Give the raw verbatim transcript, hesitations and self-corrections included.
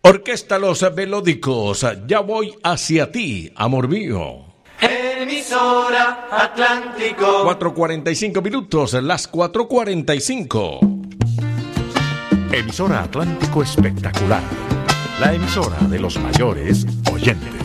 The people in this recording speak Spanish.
Orquesta Los Melódicos, ya voy hacia ti, amor mío. Emisora Atlántico. cuatro cuarenta y cinco minutos, las cuatro cuarenta y cinco. Emisora Atlántico Espectacular, la emisora de los mayores oyentes.